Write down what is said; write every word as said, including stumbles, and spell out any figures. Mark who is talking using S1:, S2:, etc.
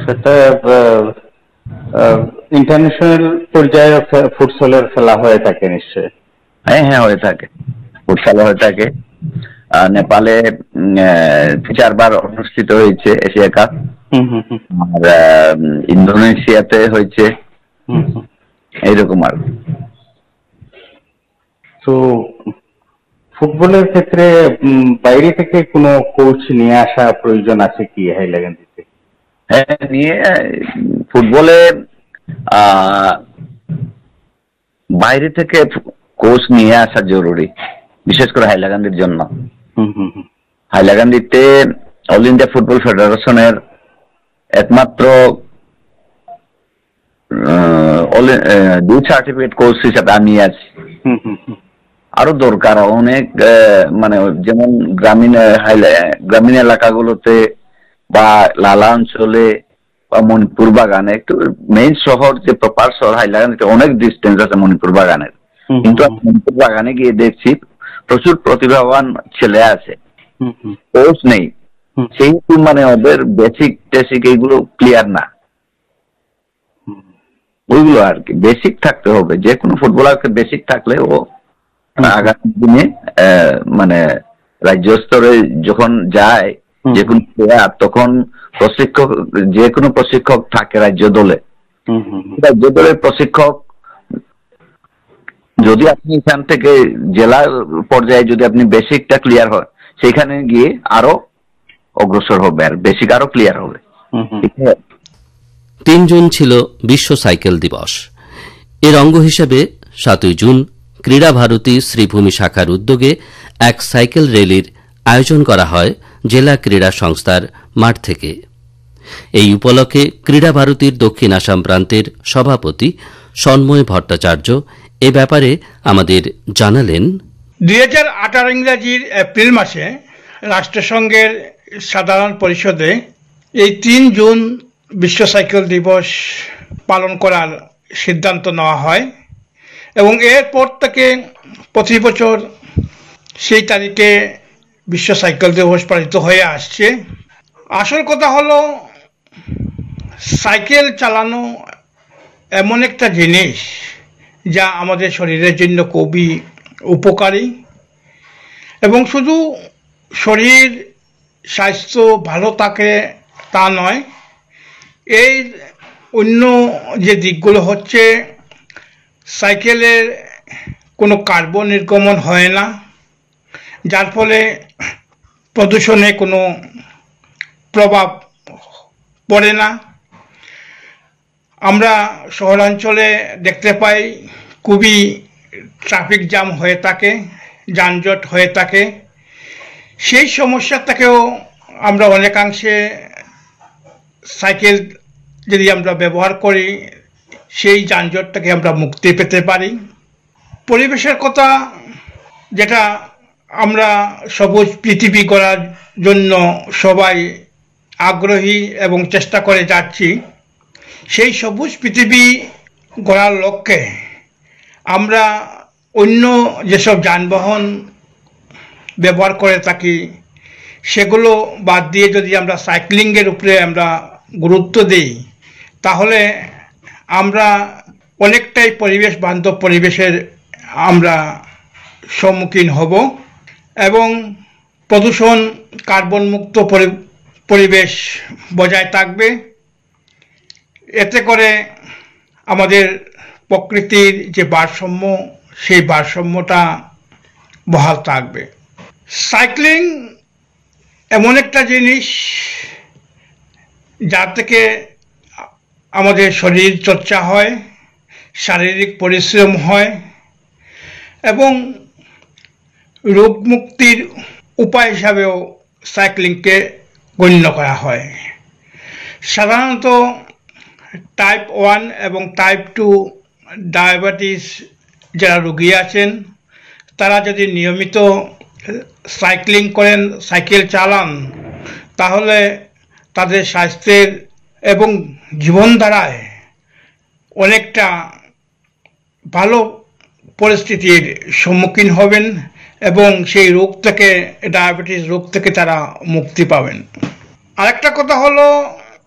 S1: সেটা ইন্টারন্যাশনাল পর্যায়ে ফুটসলের খেলা হয়ে থাকে নিশ্চয়ই।
S2: হ্যাঁ হ্যাঁ হয়ে থাকে, ফুটসল হয়ে থাকে। নেপালে চারবার অনুষ্ঠিত হয়েছে এশিয়া কাপ, আর ইন্দোনেশিয়াতে হয়েছে, এইরকম আর।
S1: তো ফুটবলের ক্ষেত্রে বাইরে থেকে কোনো কোচ নিয়ে আসা প্রয়োজন আছে কি হাইলাকান্দিতে?
S2: হ্যাঁ, নিয়ে ফুটবলে বাইরে থেকে কোচ নিয়ে আসা জরুরি, বিশেষ করে হাইলাকান্দির জন্য। হাইলাকান্দিতে অল ইন্ডিয়া ফুটবল ফেডারেশনের একমাত্র দুই সার্টিফিকেট কোচ হিসাবে আমি আছি। আরো দরকার অনেক, মানে যেমন গ্রামীণ গ্রামীণ এলাকাগুলোতে বা লালা অঞ্চলে বা মণিপুর বাগানে, একটু মেইন শহর যে প্রপার শহর হাইলাকান্দিতে অনেক ডিস্টেন্স আছে মণিপুর বাগানের, কিন্তু মণিপুর বাগানে গিয়ে দেখছি প্রচুর প্রতিভাবান ছেলে আছে, কোচ নেই, সেই মানে ওদের বেসিক টেসিক এইগুলো ক্লিয়ার না, ওইগুলো আর কি বেসিক থাকতে হবে। যে কোনো ফুটবলারকে বেসিক থাকলে ও আগামী দিনে মানে রাজ্য স্তরে যখন যায় যে কোনো প্লেয়ার, তখন প্রশিক্ষক, যে কোনো প্রশিক্ষক থাকে রাজ্য দলে, রাজ্য দলের প্রশিক্ষক যদি আপনি এখান থেকে জেলা পর্যায়ে যদি আপনি বেসিকটা ক্লিয়ার হয়, সেখানে গিয়ে আরো অগ্রসর হবে আর বেসিক আরো ক্লিয়ার হবে।
S3: তিন জুন ছিল বিশ্ব সাইকেল দিবস। এর অঙ্গ হিসেবে সাতই জুন ক্রীড়া ভারতী শ্রীভূমি শাখার উদ্যোগে এক সাইকেল র্যালির আয়োজন করা হয় জেলা ক্রীড়া সংস্থার মাঠ থেকে। এই উপলক্ষে ক্রীড়া ভারতীর দক্ষিণ আসাম প্রান্তের সভাপতি সন্ময় ভট্টাচার্য এ ব্যাপারে আমাদের জানালেন।
S4: দুই হাজার আঠারো ইংরাজির এপ্রিল মাসে রাষ্ট্রসংঘের সাধারণ পরিষদে এই তিন জুন বিশ্ব সাইকেল দিবস পালন করার সিদ্ধান্ত নেওয়া হয় এবং এরপর থেকে প্রতি বছর সেই তারিখে বিশ্ব সাইকেল দিবস পালিত হয়ে আসছে। আসল কথা হলো, সাইকেল চালানো এমন একটা জিনিস যা আমাদের শরীরের জন্য খুবই উপকারী, এবং শুধু শরীর স্বাস্থ্য ভালো থাকে তা নয়, এই অন্য যে দিকগুলো হচ্ছে, সাইকেলের কোনো কার্বন নির্গমন হয় না, যার ফলে প্রদূষণে কোনো প্রভাব পড়ে না। আমরা শহরাঞ্চলে দেখতে পাই খুবই ট্রাফিক জ্যাম হয়ে থাকে, যানজট হয়ে থাকে, সেই সমস্যা থেকেও আমরা অনেকাংশে সাইকেল যদি আমরা ব্যবহার করি, সেই যানজট থেকে আমরা মুক্তি পেতে পারি। পরিবেশের কথা, যেটা আমরা সবুজ পৃথিবী গড়ার জন্য সবাই আগ্রহী এবং চেষ্টা করে যাচ্ছি, সেই সবুজ পৃথিবী গড়ার লক্ষ্যে আমরা অন্য যেসব যানবাহন ব্যবহার করে থাকি সেগুলো বাদ দিয়ে যদি আমরা সাইক্লিংয়ের উপরে আমরা গুরুত্ব দিই, তাহলে আমরা অনেকটাই পরিবেশ বান্ধব পরিবেশের আমরা সম্মুখীন হব এবং প্রদূষণ, কার্বন মুক্ত পরিবেশ বজায় থাকবে। এতে করে আমাদের প্রকৃতির যে ভারসাম্য, সেই ভারসাম্যটা বহাল থাকবে। সাইক্লিং এমন একটা জিনিস যা থেকে আমাদের শরীর চর্চা হয়, শারীরিক পরিশ্রম হয় এবং রোগ মুক্তির উপায় হিসাবেও সাইক্লিংকে গণ্য করা হয়। সাধারণত টাইপ ওয়ান এবং টাইপ টু ডায়াবেটিস যারা রোগী আছেন, তারা যদি নিয়মিত সাইক্লিং করেন, সাইকেল চালান, তাহলে তাদের স্বাস্থ্যের এবং জীবনধারায় অনেকটা ভালো পরিস্থিতির সম্মুখীন হবেন এবং সেই রোগ থেকে, ডায়াবেটিস রোগ থেকে তারা মুক্তি পাবেন। আরেকটা কথা হলো,